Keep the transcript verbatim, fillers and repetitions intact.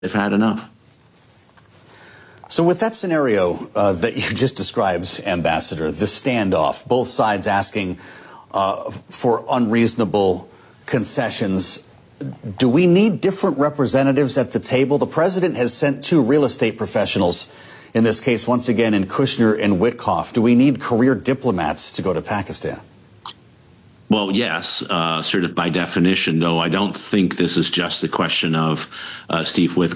they've had enough. So with that scenario uh, that you just described, Ambassador, the standoff, both sides asking uh, for unreasonable concessions, do we need different representatives at the table? The president has sent two real estate professionals in this case, once again, in Kushner and Witkoff. Do we need career diplomats to go to Pakistan? Well, yes, uh, sort of by definition, though I don't think this is just a question of uh, Steve Witkoff